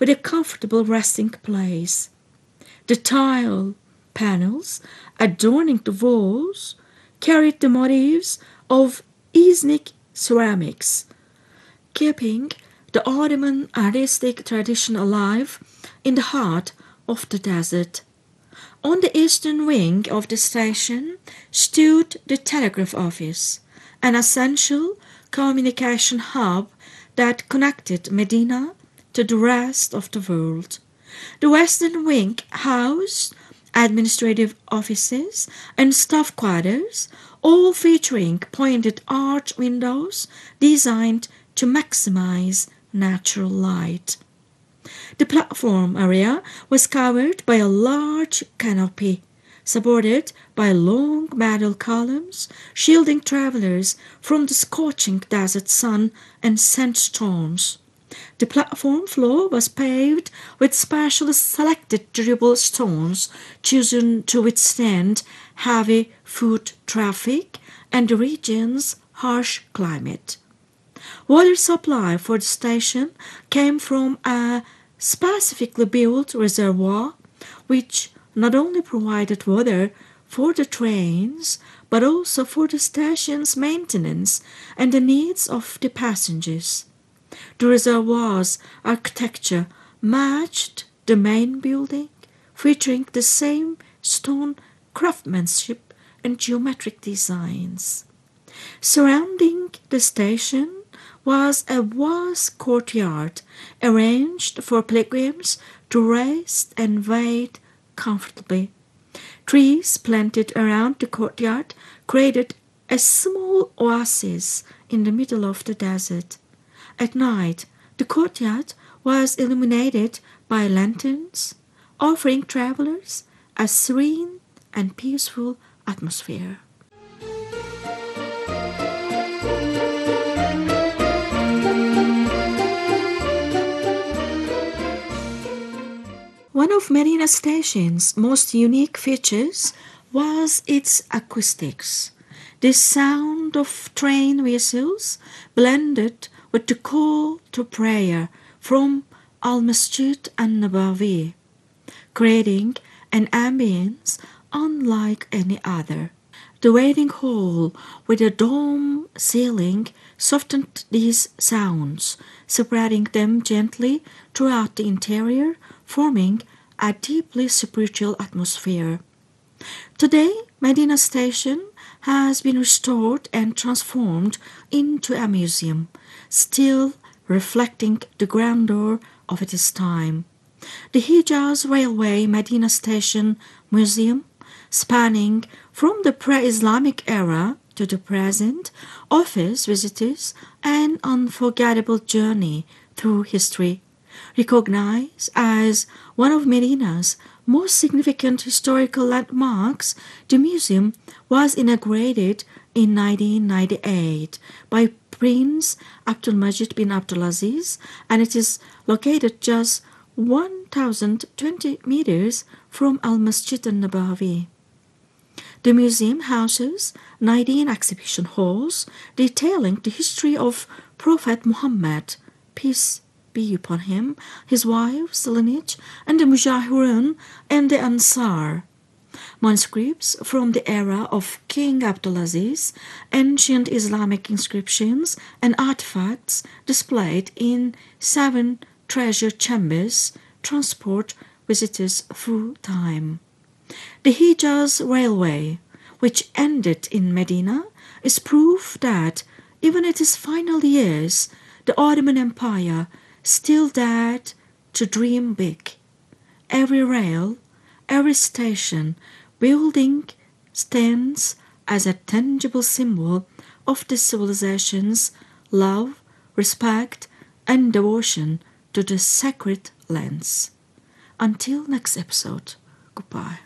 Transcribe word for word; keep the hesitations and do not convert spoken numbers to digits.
with a comfortable resting place. The tile panels adorning the walls carried the motifs of Iznik ceramics, keeping the Ottoman artistic tradition alive in the heart of the desert. On the eastern wing of the station stood the telegraph office, an essential communication hub that connected Medina to the rest of the world. The western wing housed administrative offices and staff quarters, all featuring pointed arch windows designed to maximize natural light. The platform area was covered by a large canopy, supported by long metal columns, shielding travelers from the scorching desert sun and sandstorms. The platform floor was paved with specially selected durable stones chosen to withstand heavy foot traffic and the region's harsh climate. Water supply for the station came from a specifically built reservoir, which not only provided water for the trains, but also for the station's maintenance and the needs of the passengers. The reservoir's architecture matched the main building, featuring the same stone craftsmanship and geometric designs. Surrounding the station was a vast courtyard arranged for pilgrims to rest and wait comfortably. Trees planted around the courtyard created a small oasis in the middle of the desert. At night, the courtyard was illuminated by lanterns, offering travelers a serene and peaceful atmosphere. One of Medina Station's most unique features was its acoustics. The sound of train whistles blended with the call to prayer from Al-Masjid an-Nabawi, creating an ambience unlike any other. The waiting hall with a dome ceiling softened these sounds, spreading them gently throughout the interior, forming a deeply spiritual atmosphere. Today, Medina Station has been restored and transformed into a museum, still reflecting the grandeur of its time. The Hijaz Railway Medina Station Museum, spanning from the pre-Islamic era to the present, offers visitors an unforgettable journey through history. Recognized as one of Medina's most significant historical landmarks, the museum was inaugurated in nineteen ninety-eight by Prince Abdulmajid bin Abdulaziz, and it is located just one thousand twenty meters from Al-Masjid an-Nabawi. The museum houses nineteen exhibition halls detailing the history of Prophet Muhammad, peace be upon him, his wives, the lineage, and the Mujahirun and the Ansar. Manuscripts from the era of King Abdulaziz, ancient Islamic inscriptions and artifacts displayed in seven treasure chambers transport visitors through time. The Hijaz Railway, which ended in Medina, is proof that even in its final years, the Ottoman Empire still dared to dream big. Every rail, every station, building stands as a tangible symbol of the civilization's love, respect, and devotion to the sacred lands. Until next episode, goodbye.